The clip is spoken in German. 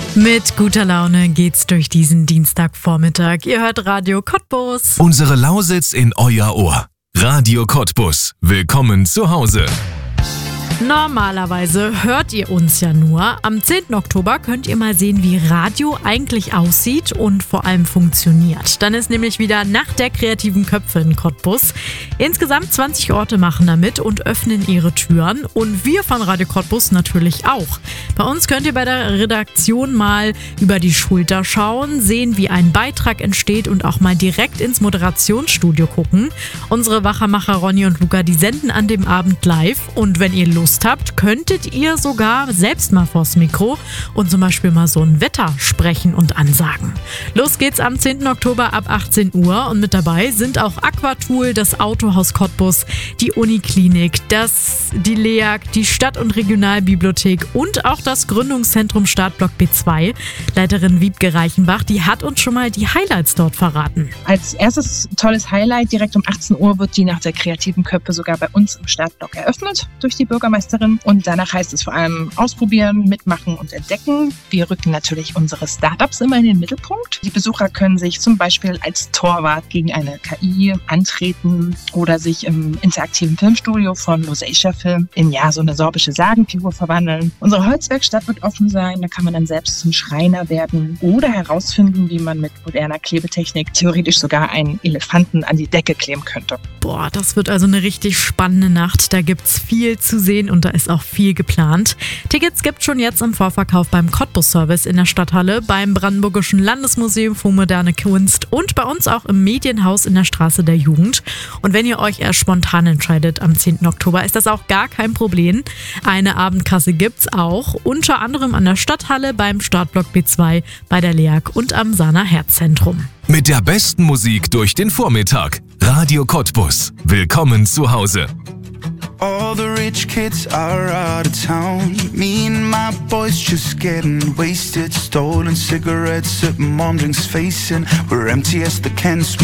Mit guter Laune geht's durch diesen Dienstagvormittag. Ihr hört Radio Cottbus. Unsere Lausitz in euer Ohr. Radio Cottbus. Willkommen zu Hause. Normalerweise hört ihr uns ja nur. Am 10. Oktober könnt ihr mal sehen, wie Radio eigentlich aussieht und vor allem funktioniert. Dann ist nämlich wieder Nacht der kreativen Köpfe in Cottbus. Insgesamt 20 Orte machen da mit und öffnen ihre Türen. Und wir von Radio Cottbus natürlich auch. Bei uns könnt ihr bei der Redaktion mal über die Schulter schauen, sehen, wie ein Beitrag entsteht und auch mal direkt ins Moderationsstudio gucken. Unsere Wachermacher Ronny und Luca, die senden an dem Abend live. Und wenn ihr Lust habt, könntet ihr sogar selbst mal vors Mikro und zum Beispiel mal so ein Wetter sprechen und ansagen. Los geht's am 10. Oktober ab 18 Uhr und mit dabei sind auch Aquatool, das Autohaus Cottbus, die Uniklinik, die LEAG, die Stadt- und Regionalbibliothek und auch das Gründungszentrum Startblock B2. Leiterin Wiebke Reichenbach, die hat uns schon mal die Highlights dort verraten. Als erstes tolles Highlight, direkt um 18 Uhr wird die Nacht der kreativen Köpfe sogar bei uns im Startblock eröffnet durch die Bürgermeisterin. Und danach heißt es vor allem ausprobieren, mitmachen und entdecken. Wir rücken natürlich unsere Startups immer in den Mittelpunkt. Die Besucher können sich zum Beispiel als Torwart gegen eine KI antreten oder sich im interaktiven Filmstudio von Lusatia Film in so eine sorbische Sagenfigur verwandeln. Unsere Holzwerkstatt wird offen sein, da kann man dann selbst zum Schreiner werden oder herausfinden, wie man mit moderner Klebetechnik theoretisch sogar einen Elefanten an die Decke kleben könnte. Boah, das wird also eine richtig spannende Nacht. Da gibt's viel zu sehen und da ist auch viel geplant. Tickets gibt's schon jetzt im Vorverkauf beim Cottbus-Service in der Stadthalle, beim Brandenburgischen Landesmuseum für moderne Kunst und bei uns auch im Medienhaus in der Straße der Jugend. Und wenn ihr euch erst spontan entscheidet am 10. Oktober, ist das auch gar kein Problem. Eine Abendkasse gibt's auch, unter anderem an der Stadthalle, beim Startblock B2, bei der LEAG und am Sana Herzzentrum. Mit der besten Musik durch den Vormittag. Radio Cottbus. Willkommen zu Hause. All the rich kids are out of town. Me and my boys just getting wasted. Stolen cigarettes at mom drinks facing. We're empty as the cans.